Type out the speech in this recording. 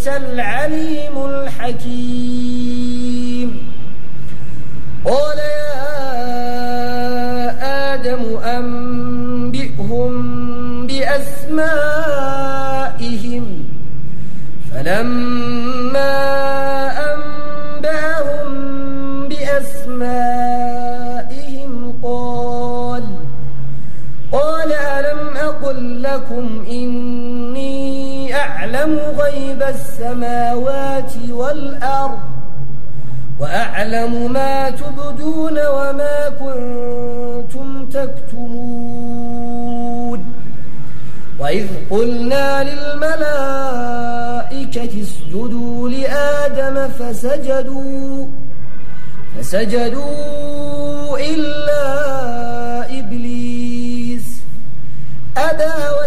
أنت العليم الحكيم. قال يا آدم أنبئهم بأسمائهم. فلما أنبأهم بأسمائهم قال ألم أقل لكم إني أعلم غيب السماوات والأرض وأعلم ما تبدون وما كنتم تكتمون. وإذ قلنا للملائكة اسجدوا لآدم فسجدوا إلا إبليس أبى